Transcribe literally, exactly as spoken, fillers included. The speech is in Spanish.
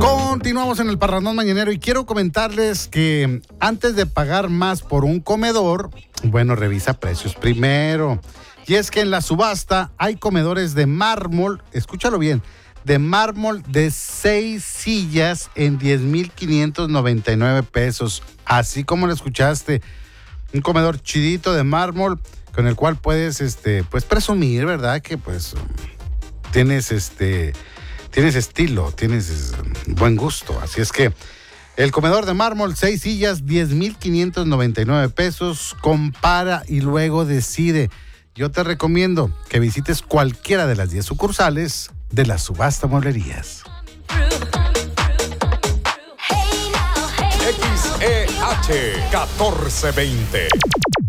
Continuamos en el Parrandón Mañanero y quiero comentarles que antes de pagar más por un comedor, bueno, revisa precios primero. Y es que en la subasta hay comedores de mármol, escúchalo bien, de mármol de seis sillas en diez mil quinientos noventa y nueve pesos. Así como lo escuchaste, un comedor chidito de mármol con el cual puedes, este, pues presumir, ¿verdad? Que pues tienes, este... Tienes estilo, tienes buen gusto. Así es que el comedor de mármol, seis sillas, diez mil quinientos noventa y nueve pesos. Compara y luego decide. Yo te recomiendo que visites cualquiera de las diez sucursales de la Subasta Mueblerías. X E H catorce veinte.